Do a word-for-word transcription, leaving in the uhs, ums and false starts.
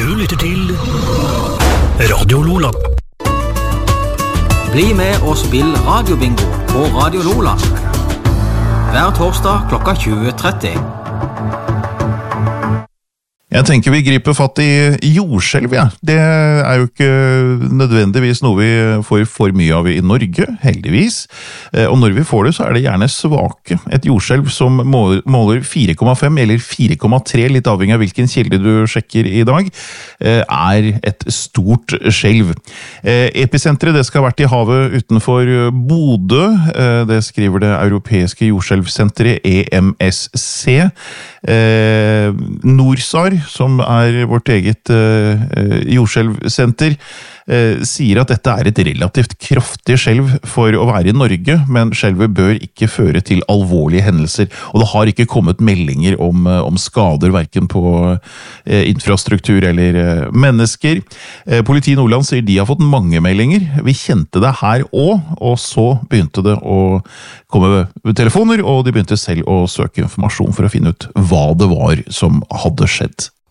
Du lytter til Radio Lola. Bli med og spill radiobingo på Radio Lola. Hver torsdag klokka tjue tretti. Jeg tenker vi griper fatt i jordskjelv, ja. Det er jo ikke nødvendigvis noe vi får for mye av i Norge, heldigvis. Og når vi får det, så er det gjerne svake. Et jordskjelv som måler fire komma fem eller fire komma tre, litt avhengig av hvilken kilde du sjekker i dag, er et stort skjelv. Episenteret, det skal ha vært i havet utenfor Bodø. Det skriver det europeiske jordskjelvsenteret E M S C. Norsar, som er vårt eget uh, jordskjelvsenter, uh, sier at dette er et relativt kraftig skjelv for å være i Norge, men skjelvet bør ikke føre til alvorlige hendelser, og det har ikke kommet meldinger om, uh, om skader, hverken på uh, infrastruktur eller uh, mennesker. Uh, Politi i Nordland sier de har fått mange meldinger. Vi kjente det her også, og så begynte det å komme telefoner, og de begynte selv å søke informasjon for å finne ut hva det var som hadde skjedd.